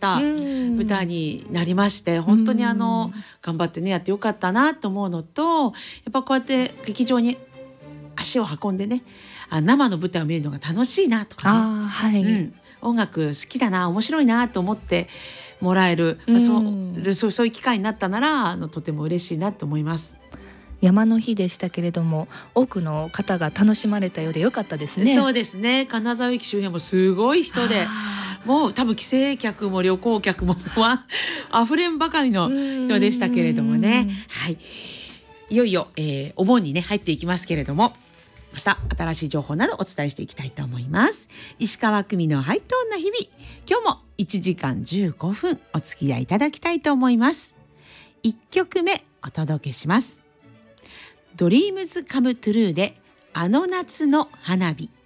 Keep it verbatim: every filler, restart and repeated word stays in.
った舞台になりまして、本当にあの頑張ってねやってよかったなと思うのと、やっぱこうやって劇場に足を運んでね、あ生の舞台を見るのが楽しいなとかね、 あ、はい、うん、 音楽好きだな、面白いなと思ってもらえる、まあ、そうそう、そういう機会になったならあのとても嬉しいなと思います。 山の日でしたけれども、多くの方が楽しまれたようで良かったですね。 そうですね、金沢駅周辺もすごい人で、もう多分帰省客も旅行客もあふれんばかりの人でしたけれどもね。はい、いよいよ、えー、お盆にね入っていきますけれども、また新しい情報などお伝えしていきたいと思います。石川久美のハイトーンな日々、今日もいちじかんじゅうごふんお付き合いいただきたいと思います。いっきょくめお届けします。ドリームズカムトゥルーであの夏の花火。